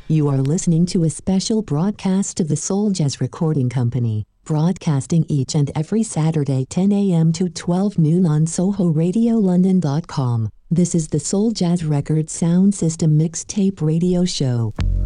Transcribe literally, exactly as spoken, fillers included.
You are listening to a special broadcast of the Soul Jazz Recording Company, broadcasting each and every Saturday ten a m to twelve noon on Soho Radio London dot com. This is the Soul Jazz Records Sound System Mixtape Radio Show.